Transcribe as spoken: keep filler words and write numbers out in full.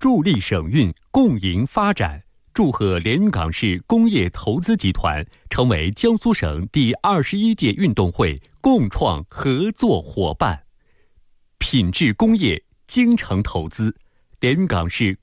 助力省运，共赢发展。祝贺连云港市工业投资集团成为江苏省第二十一届运动会共创合作伙伴。品质工业，精诚投资，连云港市